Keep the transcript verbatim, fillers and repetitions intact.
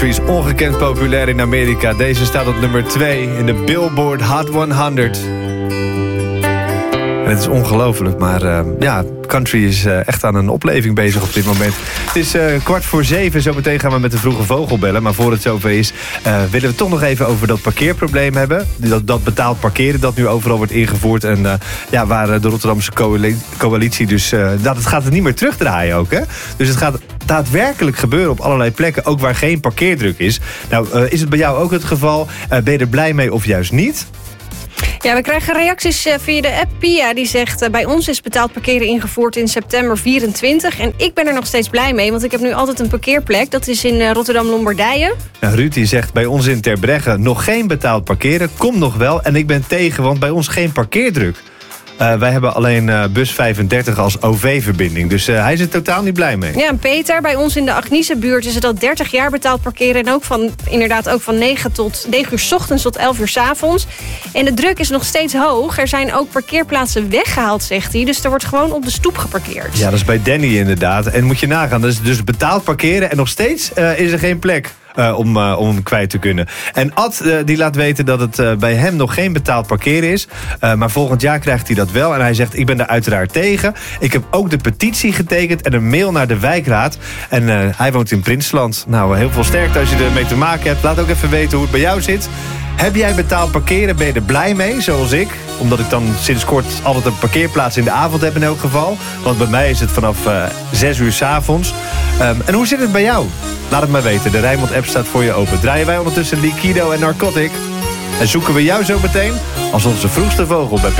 is ongekend populair in Amerika. Deze staat op nummer twee in de Billboard Hot honderd. En het is ongelooflijk, maar uh, ja, country is uh, echt aan een opleving bezig op dit moment. Het is uh, kwart voor zeven, zometeen gaan we met de vroege vogel bellen. Maar voor het zover is, uh, willen we toch nog even over dat parkeerprobleem hebben. Dat, dat betaald parkeren dat nu overal wordt ingevoerd. En uh, ja, waar de Rotterdamse coalitie dus... Uh, dat het gaat het niet meer terugdraaien ook, hè? Dus het gaat daadwerkelijk gebeuren op allerlei plekken, ook waar geen parkeerdruk is. Nou, uh, is het bij jou ook het geval? Uh, ben je er blij mee of juist niet? Ja, we krijgen reacties via de app. Pia die zegt, uh, bij ons is betaald parkeren ingevoerd in september vierentwintig. En ik ben er nog steeds blij mee, want ik heb nu altijd een parkeerplek. Dat is in uh, Rotterdam-Lombardije. Nou, Ruud die zegt, bij ons in Terbregge nog geen betaald parkeren. Komt nog wel. En ik ben tegen, want bij ons geen parkeerdruk. Uh, wij hebben alleen uh, bus vijfendertig als O V-verbinding. Dus uh, hij is er totaal niet blij mee. Ja, en Peter, bij ons in de Agniezenbuurt is het al dertig jaar betaald parkeren. En ook van, inderdaad ook van negen, tot, negen uur 's ochtends tot elf uur 's avonds. En de druk is nog steeds hoog. Er zijn ook parkeerplaatsen weggehaald, zegt hij. Dus er wordt gewoon op de stoep geparkeerd. Ja, dat is bij Danny inderdaad. En moet je nagaan, dat is dus betaald parkeren en nog steeds uh, is er geen plek. Uh, om, uh, om hem kwijt te kunnen. En Ad uh, die laat weten dat het uh, bij hem nog geen betaald parkeren is. Uh, maar volgend jaar krijgt hij dat wel. En hij zegt, ik ben er uiteraard tegen. Ik heb ook de petitie getekend en een mail naar de wijkraad. En uh, hij woont in Prinsland. Nou, heel veel sterkte als je ermee te maken hebt. Laat ook even weten hoe het bij jou zit. Heb jij betaald parkeren? Ben je er blij mee, zoals ik? Omdat ik dan sinds kort altijd een parkeerplaats in de avond heb in elk geval. Want bij mij is het vanaf uh, zes uur 's avonds. Um, en hoe zit het bij jou? Laat het maar weten. De Rijnmond-app staat voor je open. Draaien wij ondertussen Liquido en Narcotic. En zoeken we jou zo meteen als onze vroegste vogel bij P